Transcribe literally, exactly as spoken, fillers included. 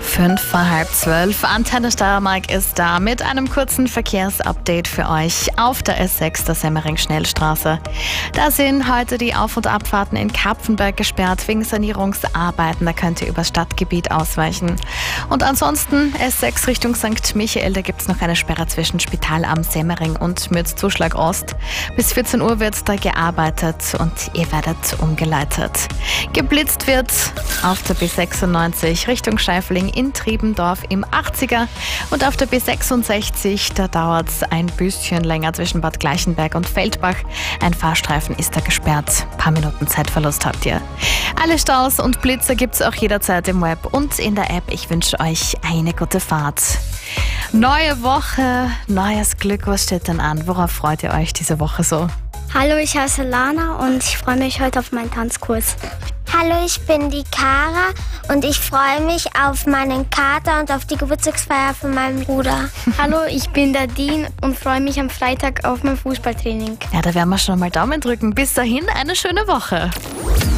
Fünf vor halb zwölf. Antenne Steiermark ist da mit einem kurzen Verkehrsupdate für euch auf der S sechs, der Semmering-Schnellstraße. Da sind heute die Auf- und Abfahrten in Kapfenberg gesperrt wegen Sanierungsarbeiten. Da könnt ihr übers Stadtgebiet ausweichen. Und ansonsten S sechs Richtung Sankt Michael, da gibt es noch eine Sperre zwischen Spital am Semmering und Mürzzuschlag Ost. Bis vierzehn Uhr wird da gearbeitet und ihr werdet umgeleitet. Geblitzt wird auf der B sechsundneunzig Richtung Scheifling in Triebendorf im achtziger und auf der B sechsundsechzig, da dauert es ein bisschen länger zwischen Bad Gleichenberg und Feldbach. Ein Fahrstreifen ist da gesperrt. Ein paar Minuten Zeitverlust habt ihr. Alle Staus und Blitzer gibt es auch jederzeit im Web und in der App. Ich wünsche euch eine gute Fahrt. Neue Woche, neues Glück. Was steht denn an? Worauf freut ihr euch diese Woche so? Hallo, ich heiße Lana und ich freue mich heute auf meinen Tanzkurs. Hallo, ich bin die Kara und ich freue mich auf meinen Kater und auf die Geburtstagsfeier von meinem Bruder. Hallo, ich bin der Dean und freue mich am Freitag auf mein Fußballtraining. Ja, da werden wir schon mal Daumen drücken. Bis dahin eine schöne Woche.